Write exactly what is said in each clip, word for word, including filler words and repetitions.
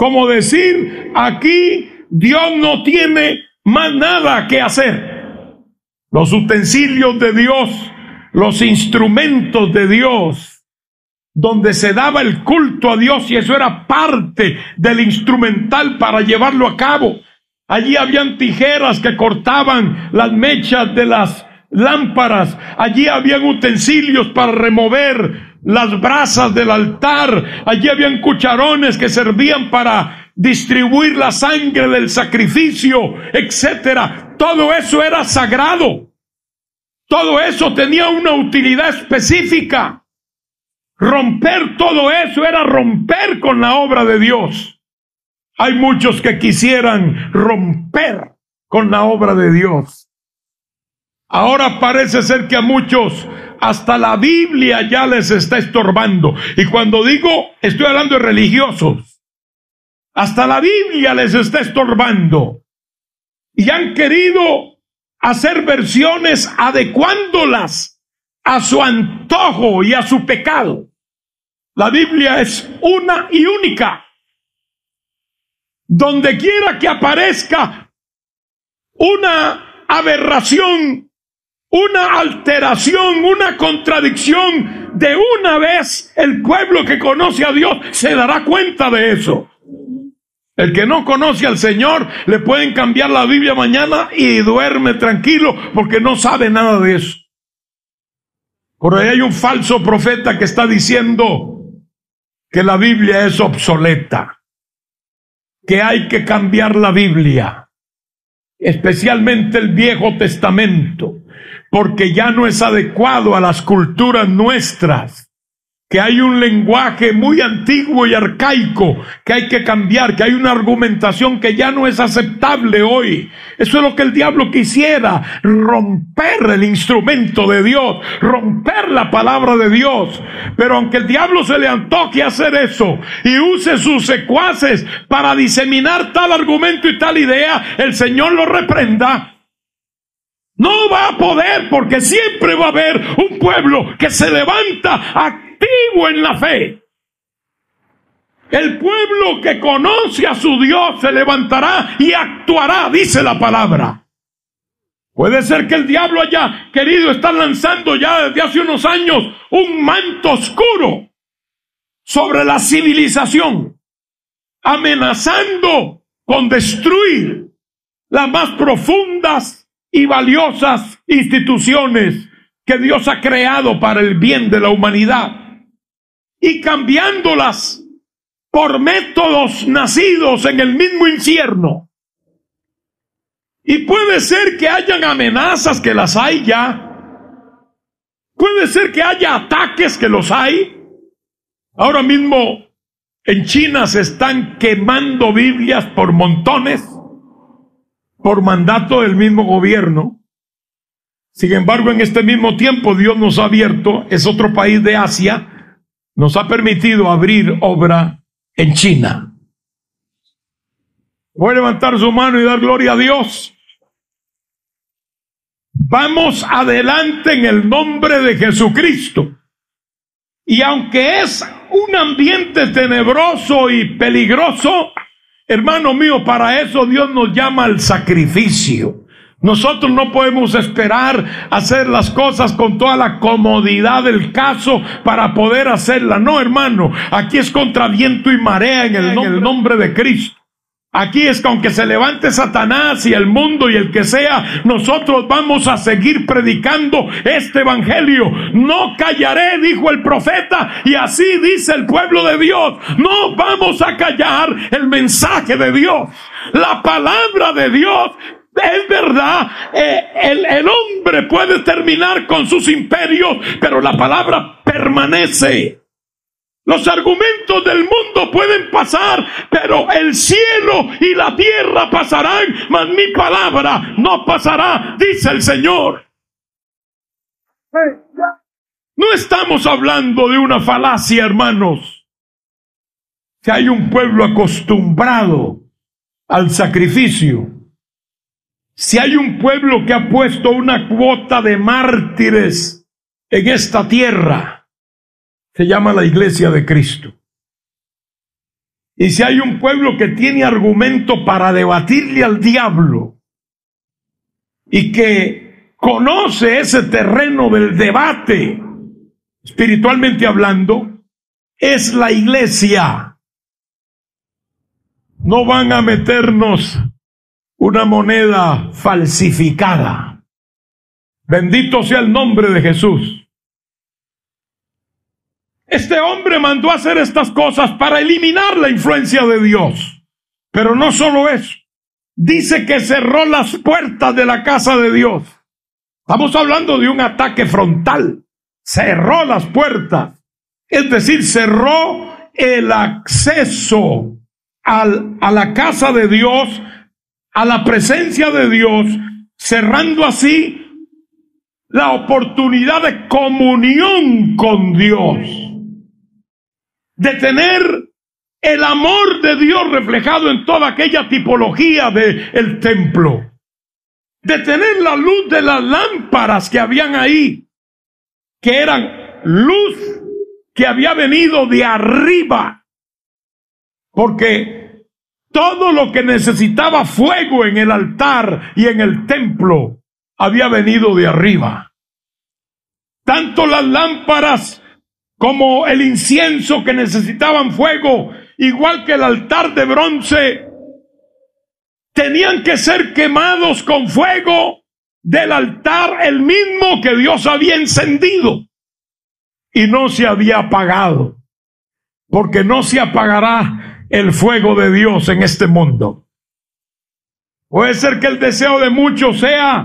Como decir, aquí Dios no tiene más nada que hacer. Los utensilios de Dios, los instrumentos de Dios, donde se daba el culto a Dios, y eso era parte del instrumental para llevarlo a cabo. Allí habían tijeras que cortaban las mechas de las lámparas. Allí habían utensilios para remover las brasas del altar. Allí habían cucharones que servían para distribuir la sangre del sacrificio, etcétera. Todo eso era sagrado. Todo eso tenía una utilidad específica. Romper todo eso era romper con la obra de Dios. Hay muchos que quisieran romper con la obra de Dios. Ahora parece ser que a muchos hasta la Biblia ya les está estorbando. Y cuando digo, estoy hablando de religiosos. Hasta la Biblia les está estorbando. Y han querido hacer versiones adecuándolas a su antojo y a su pecado. La Biblia es una y única. Donde quiera que aparezca una aberración, una alteración, una contradicción, de una vez el pueblo que conoce a Dios se dará cuenta de eso. El que no conoce al Señor, le pueden cambiar la Biblia mañana y duerme tranquilo porque no sabe nada de eso. Por ahí hay un falso profeta que está diciendo que la Biblia es obsoleta, que hay que cambiar la Biblia, especialmente el Viejo Testamento, porque ya no es adecuado a las culturas nuestras, que hay un lenguaje muy antiguo y arcaico que hay que cambiar, que hay una argumentación que ya no es aceptable hoy. Eso es lo que el diablo quisiera, romper el instrumento de Dios, romper la palabra de Dios. Pero aunque el diablo se le antoje hacer eso y use sus secuaces para diseminar tal argumento y tal idea, el Señor lo reprenda. No va a poder, porque siempre va a haber un pueblo que se levanta activo en la fe. El pueblo que conoce a su Dios se levantará y actuará, dice la palabra. Puede ser que el diablo haya querido estar lanzando ya desde hace unos años un manto oscuro sobre la civilización, amenazando con destruir las más profundas y valiosas instituciones que Dios ha creado para el bien de la humanidad, y cambiándolas por métodos nacidos en el mismo infierno. Y puede ser que hayan amenazas, que las hay ya. Puede ser que haya ataques, que los hay. Ahora mismo en China se están quemando Biblias por montones, por mandato del mismo gobierno. Sin embargo, en este mismo tiempo Dios nos ha abierto, es otro país de Asia, nos ha permitido abrir obra en China. Voy a levantar su mano y dar gloria a Dios. Vamos adelante en el nombre de Jesucristo. Y aunque es un ambiente tenebroso y peligroso, hermano mío, para eso Dios nos llama al sacrificio. Nosotros no podemos esperar hacer las cosas con toda la comodidad del caso para poder hacerla. No, hermano, aquí es contra viento y marea en el, en el nombre de Cristo. Aquí es que aunque se levante Satanás y el mundo y el que sea, nosotros vamos a seguir predicando este evangelio. No callaré, dijo el profeta, y así dice el pueblo de Dios. No vamos a callar el mensaje de Dios. La palabra de Dios es verdad. Eh, el, el hombre puede terminar con sus imperios, pero la palabra permanece. Los argumentos del mundo pueden pasar, pero el cielo y la tierra pasarán, mas mi palabra no pasará, dice el Señor. No estamos hablando de una falacia, hermanos. Si hay un pueblo acostumbrado al sacrificio, si hay un pueblo que ha puesto una cuota de mártires en esta tierra, se llama la Iglesia de Cristo. Y si hay un pueblo que tiene argumento para debatirle al diablo y que conoce ese terreno del debate, espiritualmente hablando, es la iglesia. No van a meternos una moneda falsificada. Bendito sea el nombre de Jesús. Este hombre mandó a hacer estas cosas para eliminar la influencia de Dios. Pero no solo eso. Dice que cerró las puertas de la casa de Dios. Estamos hablando de un ataque frontal. Cerró las puertas. Es decir, cerró el acceso al, a la casa de Dios, a la presencia de Dios, cerrando así la oportunidad de comunión con Dios. De tener el amor de Dios reflejado en toda aquella tipología del templo. De tener la luz de las lámparas que habían ahí, que eran luz que había venido de arriba. Porque todo lo que necesitaba fuego en el altar y en el templo había venido de arriba. Tanto las lámparas como el incienso que necesitaban fuego, igual que el altar de bronce, tenían que ser quemados con fuego del altar, el mismo que Dios había encendido, y no se había apagado, porque no se apagará el fuego de Dios en este mundo. Puede ser que el deseo de muchos sea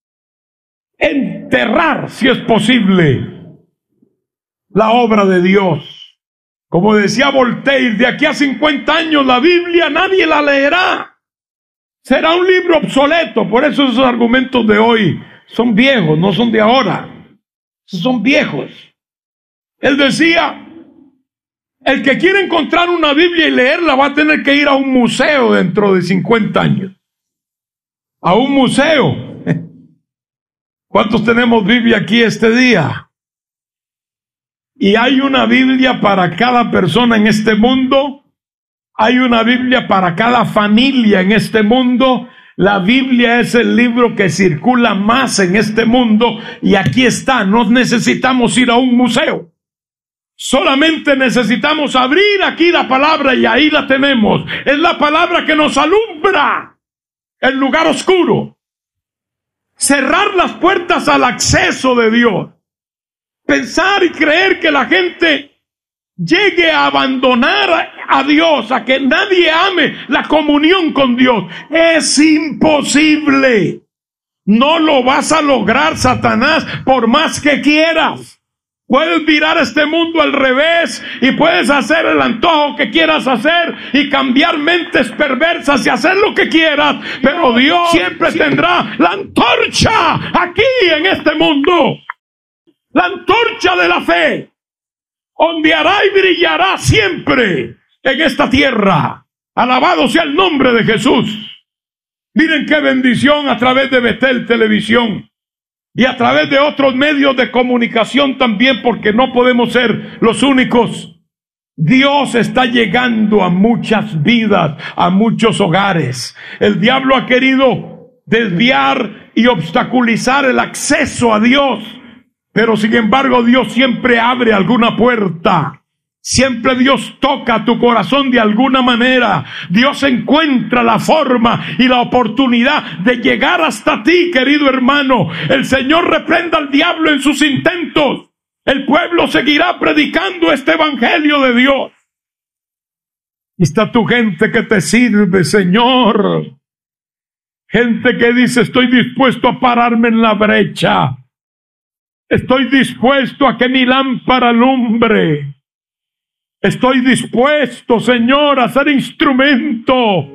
enterrar, si es posible, la obra de Dios. Como decía Voltaire, de aquí a cincuenta años la Biblia nadie la leerá. Será un libro obsoleto. Por eso esos argumentos de hoy son viejos, no son de ahora. Son viejos. Él decía, el que quiere encontrar una Biblia y leerla va a tener que ir a un museo dentro de cincuenta años. A un museo. ¿Cuántos tenemos Biblia aquí este día? Y hay una Biblia para cada persona en este mundo. Hay una Biblia para cada familia en este mundo. La Biblia es el libro que circula más en este mundo. Y aquí está, no necesitamos ir a un museo. Solamente necesitamos abrir aquí la palabra y ahí la tenemos. Es la palabra que nos alumbra el lugar oscuro. Cerrar las puertas al acceso de Dios. Pensar y creer que la gente llegue a abandonar a Dios, a que nadie ame la comunión con Dios, es imposible. No lo vas a lograr, Satanás, por más que quieras. Puedes mirar este mundo al revés y puedes hacer el antojo que quieras hacer y cambiar mentes perversas y hacer lo que quieras, pero Dios siempre tendrá la antorcha aquí en este mundo. La antorcha de la fe ondeará y brillará siempre en esta tierra. Alabado sea el nombre de Jesús. Miren qué bendición a través de Betel Televisión y a través de otros medios de comunicación también, porque no podemos ser los únicos. Dios está llegando a muchas vidas, a muchos hogares. El diablo ha querido desviar y obstaculizar el acceso a Dios. Pero sin embargo Dios siempre abre alguna puerta. Siempre Dios toca tu corazón de alguna manera. Dios encuentra la forma y la oportunidad de llegar hasta ti, querido hermano. El Señor reprenda al diablo en sus intentos. El pueblo seguirá predicando este evangelio de Dios. Y está tu gente que te sirve, Señor. Gente que dice, estoy dispuesto a pararme en la brecha. Estoy dispuesto a que mi lámpara alumbre. Estoy dispuesto, Señor, a ser instrumento.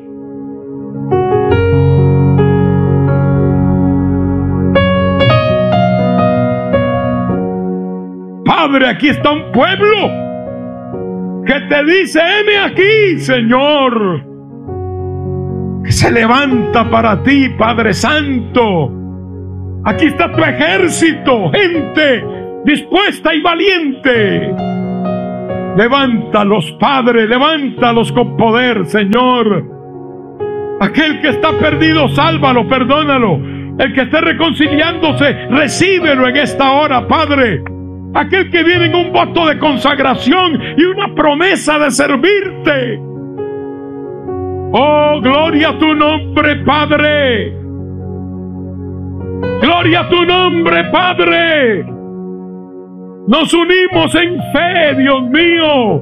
Padre, aquí está un pueblo que te dice, heme aquí, Señor, que se levanta para ti, Padre Santo. Aquí está tu ejército, gente dispuesta y valiente. Levántalos, Padre, levántalos con poder, Señor. Aquel que está perdido, sálvalo, perdónalo. El que esté reconciliándose, recíbelo en esta hora, Padre. Aquel que viene en un voto de consagración y una promesa de servirte. Oh, gloria a tu nombre, Padre. Gloria a tu nombre, Padre. Nos unimos en fe, Dios mío,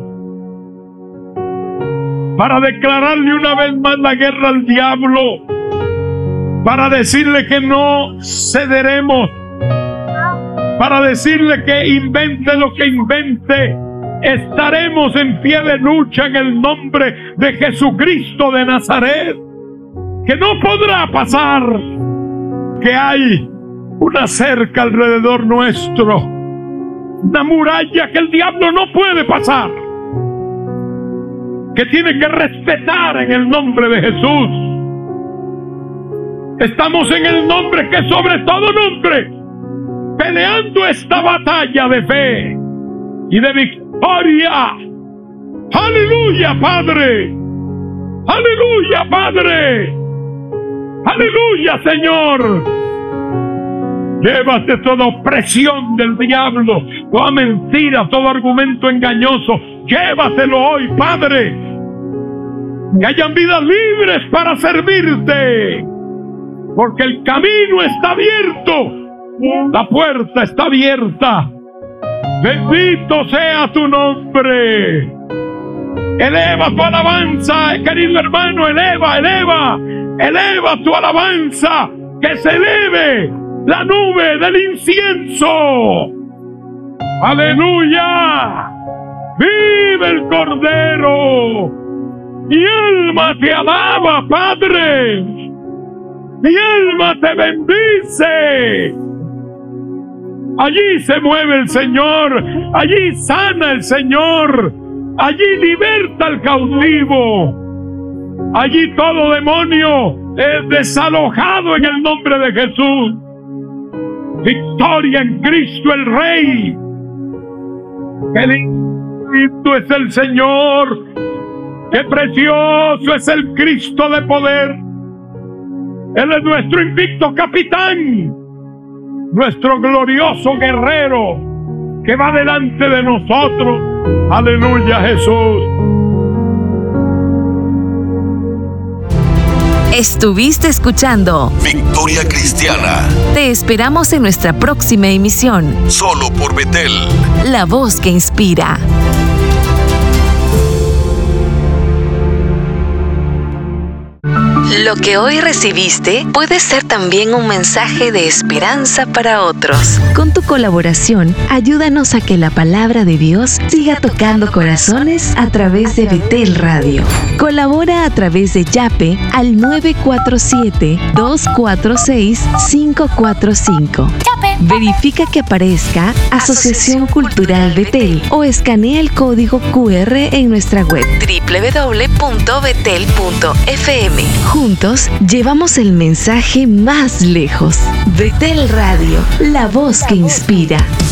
para declararle una vez más la guerra al diablo, para decirle que no cederemos, para decirle que invente lo que invente, estaremos en pie de lucha en el nombre de Jesucristo de Nazaret, que no podrá pasar, que hay una cerca alrededor nuestro, una muralla que el diablo no puede pasar, que tiene que respetar en el nombre de Jesús. Estamos en el nombre que sobre todo nombre, peleando esta batalla de fe y de victoria. ¡Aleluya, Padre! ¡Aleluya, Padre! ¡Aleluya, Señor! Llévate toda opresión del diablo, toda mentira, todo argumento engañoso. Llévatelo hoy, Padre. Que hayan vidas libres para servirte. Porque el camino está abierto. La puerta está abierta. Bendito sea tu nombre. Eleva tu alabanza, querido hermano. Eleva, eleva. Eleva tu alabanza. Que se eleve la nube del incienso. ¡Aleluya! ¡Vive el Cordero! Mi alma te alaba, Padre. Mi alma te bendice. Allí se mueve el Señor. Allí sana el Señor. Allí liberta al cautivo. Allí todo demonio es desalojado en el nombre de Jesús. Victoria en Cristo el Rey. Qué lindo es el Señor. Qué precioso es el Cristo de poder. Él es nuestro invicto capitán, nuestro glorioso guerrero que va delante de nosotros. Aleluya, Jesús. Estuviste escuchando Victoria Cristiana. Te esperamos en nuestra próxima emisión. Solo por Betel. La voz que inspira. Lo que hoy recibiste puede ser también un mensaje de esperanza para otros. Con tu colaboración, ayúdanos a que la palabra de Dios siga tocando corazones a través de Betel Radio. Colabora a través de Yape al nueve cuatro siete, dos cuatro seis, cinco cuatro cinco. Verifica que aparezca Asociación Cultural Betel o escanea el código cu erre en nuestra web doble u doble u doble u punto betel punto efe eme. Juntos llevamos el mensaje más lejos. Betel Radio, la voz que inspira.